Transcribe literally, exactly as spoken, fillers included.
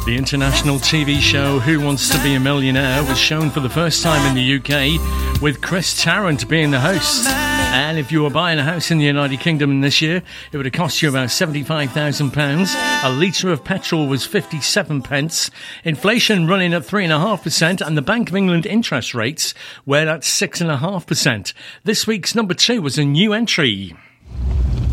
The international T V show Who Wants to Be a Millionaire was shown for the first time in the U K, with Chris Tarrant being the host. And if you were buying a house in the United Kingdom this year, it would have cost you about seventy-five thousand pounds. A litre of petrol was fifty-seven pence. Inflation running at three point five percent, and the Bank of England interest rates were at six point five percent. This week's number two was a new entry.